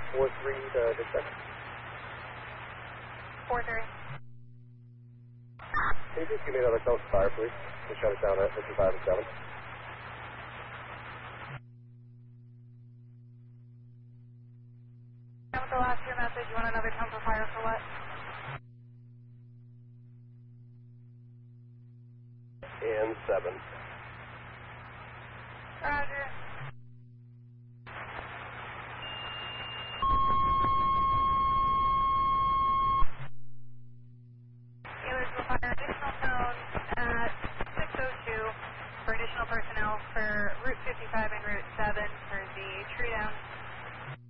4-3 to detect. 4-3. Can you just give me another code for fire, please? To shut it down at 55 and 7. And with the last year message, you want another tone for fire for what? And 7. Roger. Steelers will fire additional tones at 6:02 for additional personnel for Route 55 and Route 7 for the tree down